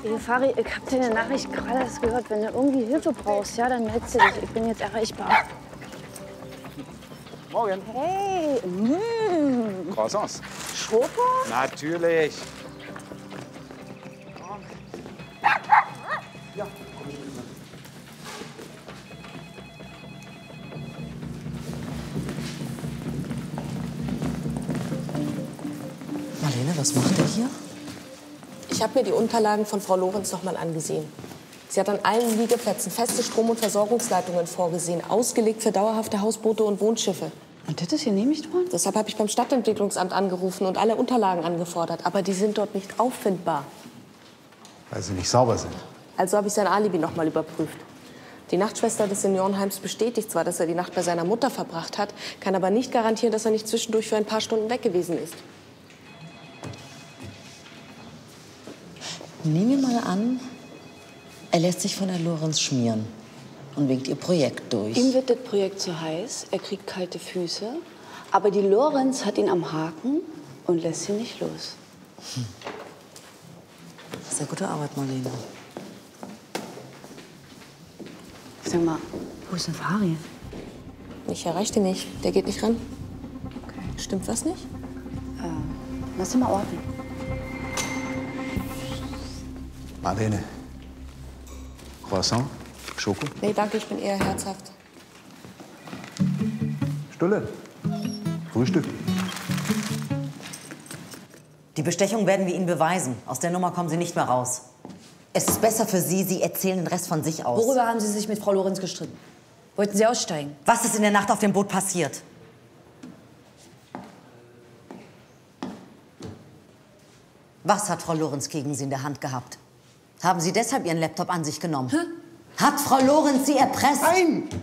Hey, Fari, ich hab deine Nachricht gerade erst gehört. Wenn du irgendwie Hilfe brauchst, ja, dann meldest du dich. Ich bin jetzt erreichbar. Morgen. Hey, Croissants. Schoko? Natürlich. Ja, Marlene, was macht er hier? Ich habe mir die Unterlagen von Frau Lorenz noch mal angesehen. Sie hat an allen Liegeplätzen feste Strom- und Versorgungsleitungen vorgesehen, ausgelegt für dauerhafte Hausboote und Wohnschiffe. Und das ist genehmigt worden? Deshalb habe ich beim Stadtentwicklungsamt angerufen und alle Unterlagen angefordert. Aber die sind dort nicht auffindbar. Weil sie nicht sauber sind. Also habe ich sein Alibi noch mal überprüft. Die Nachtschwester des Seniorenheims bestätigt zwar, dass er die Nacht bei seiner Mutter verbracht hat, kann aber nicht garantieren, dass er nicht zwischendurch für ein paar Stunden weg gewesen ist. Nehmen wir mal an, er lässt sich von der Lorenz schmieren und winkt ihr Projekt durch. Ihm wird das Projekt zu heiß, er kriegt kalte Füße. Aber die Lorenz hat ihn am Haken und lässt ihn nicht los. Sehr gute Arbeit, Marlene. Sag mal, wo ist denn Fari? Ich erreiche ihn nicht. Der geht nicht ran. Okay. Stimmt was nicht? Lass ihn mal orten. Marlene. Croissant? Schoko? Nee, danke, ich bin eher herzhaft. Stulle? Frühstück? Die Bestechung werden wir Ihnen beweisen. Aus der Nummer kommen Sie nicht mehr raus. Es ist besser für Sie, Sie erzählen den Rest von sich aus. Worüber haben Sie sich mit Frau Lorenz gestritten? Wollten Sie aussteigen? Was ist in der Nacht auf dem Boot passiert? Was hat Frau Lorenz gegen Sie in der Hand gehabt? Haben Sie deshalb Ihren Laptop an sich genommen? Hat Frau Lorenz Sie erpresst? Nein!